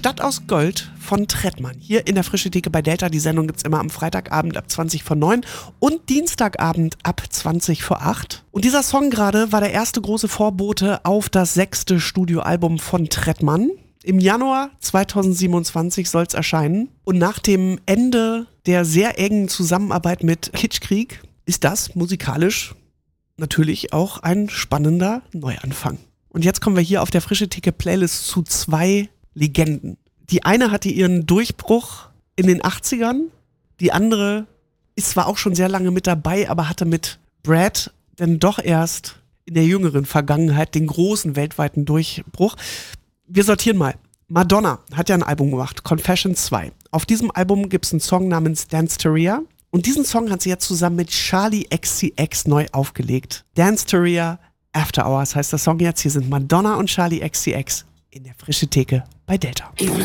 Stadt aus Gold von Trettmann. Hier in der Frische Theke bei Delta. Die Sendung gibt's immer am Freitagabend ab 20 vor 9 und Dienstagabend ab 20 vor 8. Und dieser Song gerade war der erste große Vorbote auf das 6. Studioalbum von Trettmann. Im Januar 2027 soll's erscheinen. Und nach dem Ende der sehr engen Zusammenarbeit mit Kitschkrieg ist das musikalisch natürlich auch ein spannender Neuanfang. Und jetzt kommen wir hier auf der Frische Theke Playlist zu 2 Legenden. Die eine hatte ihren Durchbruch in den 80ern, die andere ist zwar auch schon sehr lange mit dabei, aber hatte mit Brad dann doch erst in der jüngeren Vergangenheit den großen weltweiten Durchbruch. Wir sortieren mal. Madonna hat ja ein Album gemacht, Confessions 2. Auf diesem Album gibt es einen Song namens Dance-Teria und diesen Song hat sie jetzt zusammen mit Charli XCX neu aufgelegt. Dance-Teria After Hours heißt der Song jetzt. Hier sind Madonna und Charli XCX in der Frische Theke bei Delta.